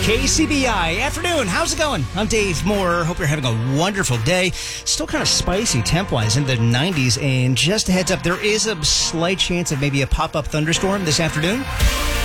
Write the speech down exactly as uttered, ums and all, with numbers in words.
K C B I afternoon. How's it going? I'm Dave Moore. Hope you're having a wonderful day. Still kind of spicy temp-wise in the nineties. And just a heads up, there is a slight chance of maybe a pop-up thunderstorm this afternoon.